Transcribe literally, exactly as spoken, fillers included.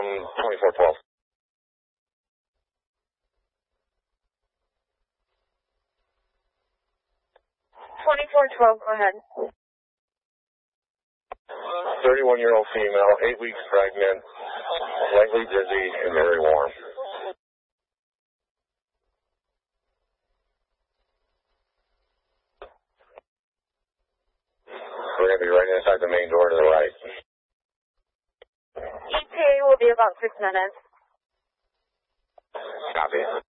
twenty-four twelve. twenty-four twelve, go ahead. thirty-one-year-old female, eight weeks pregnant, slightly dizzy, and very warm. We're going to be right inside the main door to the right. E T A will be about six minutes. Copy.